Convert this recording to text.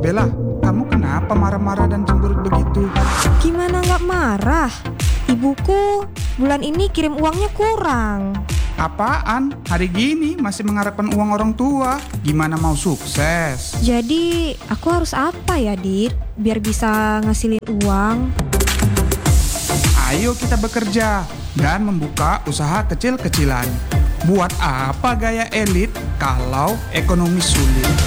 Bella, kamu kenapa marah-marah dan cemberut begitu? Gimana nggak marah? Ibuku bulan ini kirim uangnya kurang. Apaan? Hari gini masih mengharapkan uang orang tua. Gimana mau sukses? Jadi aku harus apa ya, Dit? Biar bisa ngasilin uang. Ayo kita bekerja dan membuka usaha kecil-kecilan. Buat apa gaya elit kalau ekonomi sulit?